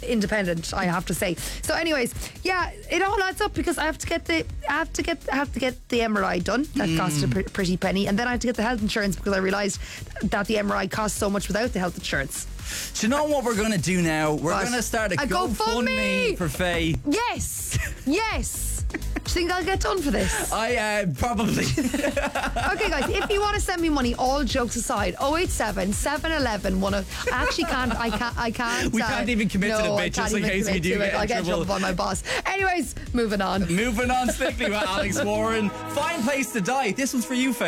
independent, I have to say. So anyways, yeah, it all adds up because I have to get the MRI done. That cost a pretty penny, and then I have to get the health insurance because I realised that the MRI costs so much without the health insurance. Do you know what we're going to do now? We're going to start a GoFundMe for Faye. Yes. Do you think I'll get done for this? I probably. Okay, guys, if you want to send me money, all jokes aside, 087 711 10. I actually can't. I can't. We can't even commit to the bit just in case we do get in I'll get trouble by my boss. Anyways, moving on. Moving on swiftly with Alex Warren. Fine Place to Die. This one's for you, Faye.